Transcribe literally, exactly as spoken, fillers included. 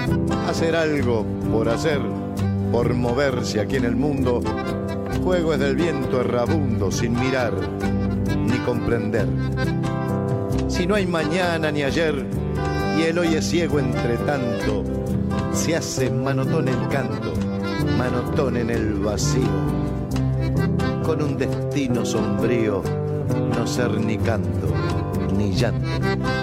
Hacer algo por hacer, por moverse aquí en el mundo, juego es del viento errabundo, sin mirar ni comprender. Si no hay mañana ni ayer, y el hoy es ciego entre tanto, se hace manotón el canto, manotón en el vacío, con un destino sombrío, no ser ni canto ni llanto.